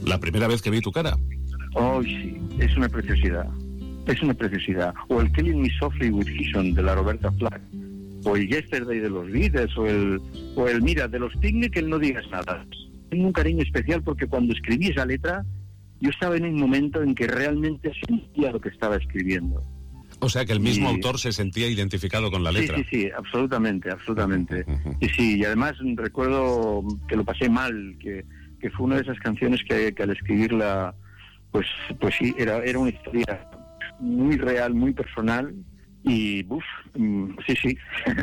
La primera vez que vi tu cara. Oh, sí, es una preciosidad. Es una preciosidad. O el Killing Me Softly with Vision de la Roberta Flack. O el Yesterday de los Beatles. O el mira, de los Picnic, el No Digas Nada. Tengo un cariño especial porque cuando escribí esa letra, yo estaba en un momento en que realmente sentía lo que estaba escribiendo. O sea que el mismo autor se sentía identificado con la letra. Sí, absolutamente. Y además recuerdo que lo pasé mal, que fue una de esas canciones que al escribirla, pues sí, era una historia muy real, muy personal, y sí.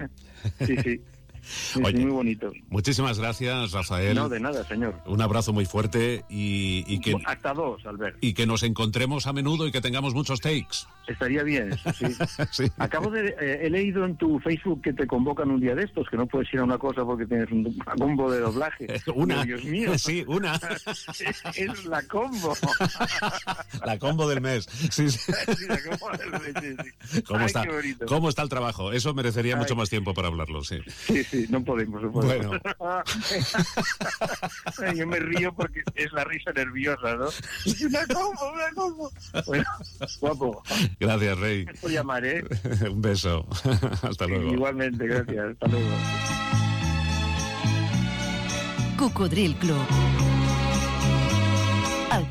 Oye, muy bonito. Muchísimas gracias, Rafael. No, de nada, señor. Un abrazo muy fuerte y que... Hasta dos, Albert. Y que nos encontremos a menudo y que tengamos muchos takes. Estaría bien, sí. Sí. He leído en tu Facebook que te convocan un día de estos, que no puedes ir a una cosa porque tienes un combo de doblaje. Una. Dios mío. Sí, una. Es la combo. La combo del mes. Sí. Sí, la combo del mes, sí. ¿Cómo está el trabajo? Eso merecería mucho más tiempo para hablarlo, sí. Sí, no podemos. Bueno. Yo me río porque es la risa nerviosa, ¿no? Una combo. Bueno, guapo. Gracias, Rey. Por llamar, ¿eh? Un beso. Hasta luego. Igualmente, gracias. Hasta luego. Cocodril Club.